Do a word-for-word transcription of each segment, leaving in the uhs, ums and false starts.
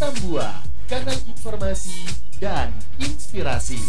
Sambua, kanal informasi dan inspirasi.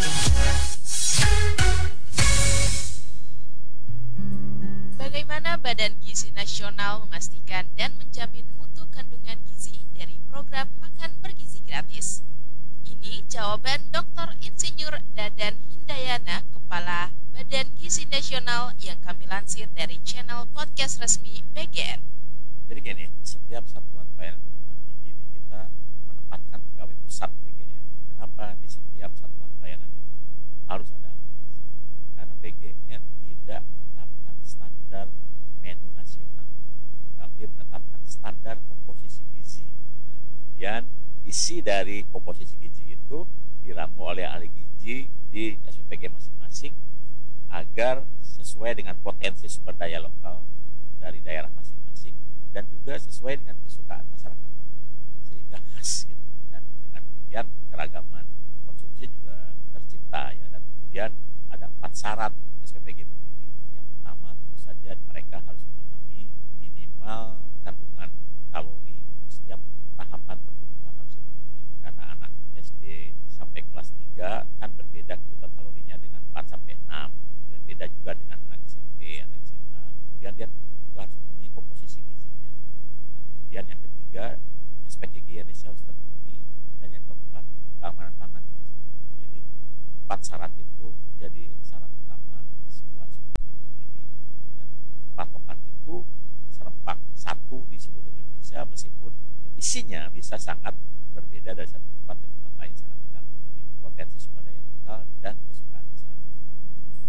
Bagaimana Badan Gizi Nasional memastikan dan menjamin mutu kandungan gizi dari program Makan Bergizi Gratis? Ini jawaban doktor Insinyur Dadan Hindayana, Kepala Badan Gizi Nasional yang kami lansir dari channel podcast resmi B G N. Jadi gini, setiap satuan pelayanan pengembangan gizi ini kita menempatkan pegawai pusat B G N. Kenapa di setiap satuan pelayanan itu harus ada ahli gizi? Karena B G N tidak menetapkan standar menu nasional, tetapi menetapkan standar komposisi gizi. Nah, kemudian isi dari komposisi gizi itu diramu oleh ahli gizi di S P P G masing-masing agar sesuai dengan potensi sumber daya lokal dari daerah masing-masing dan juga sesuai dengan kesukaan masyarakat lokal sehingga khas gitu. Dan dengan demikian keragaman konsumsi juga tercipta ya. Dan kemudian ada empat syarat S P P G berdiri. Yang pertama tentu saja mereka harus memahami minimal kandungan kalori untuk setiap tahapan pertumbuhan harus dipenuhi. Karena anak S D sampai kelas tiga kan berbeda kebutuhan kalorinya dengan empat sampai enam. Dan beda juga dengan anak S M P, anak S M A. Kemudian dia juga harus memenuhi komposisi gizinya. Nah, kemudian yang ketiga, aspek higienisnya harus terpenuhi. Dan yang keempat, keamanan pangan juga harus terpenuhi. Jadi empat syarat itu menjadi syarat utama sebuah S P P G berdiri. Dan patokan itu serempak satu di seluruh Indonesia, meskipun isinya bisa sangat berbeda dari satu tempat ke tempat lain, sangat tergantung dari potensi